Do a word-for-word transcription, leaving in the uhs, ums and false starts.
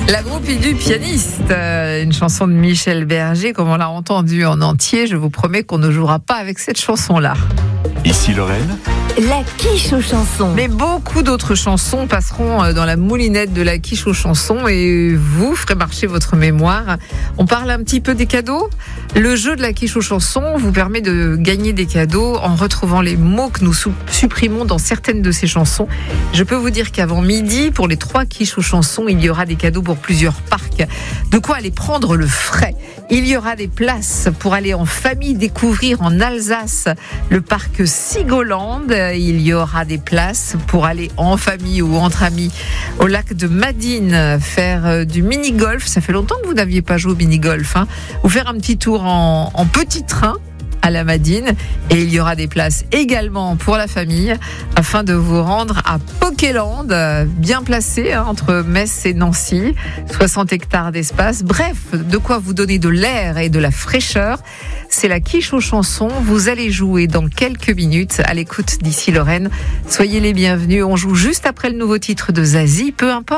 La groupie du pianiste, euh, une chanson de Michel Berger, comme on l'a entendu en entier. Je vous promets qu'on ne jouera pas avec cette chanson-là. Ici Lorraine. La quiche aux chansons. Mais beaucoup d'autres chansons passeront dans la moulinette de la quiche aux chansons et vous ferez marcher votre mémoire. On parle un petit peu des cadeaux. Le jeu de la quiche aux chansons vous permet de gagner des cadeaux en retrouvant les mots que nous supprimons dans certaines de ces chansons. Je peux vous dire qu'avant midi, pour les trois quiches aux chansons, il y aura des cadeaux pour plusieurs parcs. De quoi aller prendre le frais. Il y aura des places pour aller en famille découvrir en Alsace le parc Sigoland. Il y aura des places pour aller en famille ou entre amis au lac de Madine, faire du mini-golf. Ça fait longtemps que vous n'aviez pas joué au mini-golf, hein. Ou faire un petit tour en, en petit train à la Madine. Et il y aura des places également pour la famille afin de vous rendre à Pokéland, bien placé hein, entre Metz et Nancy, soixante hectares d'espace. Bref, de quoi vous donner de l'air et de la fraîcheur. C'est la quiche aux chansons. Vous allez jouer dans quelques minutes à l'écoute d'Ici Lorraine. Soyez les bienvenus. On joue juste après le nouveau titre de Zazie, peu importe.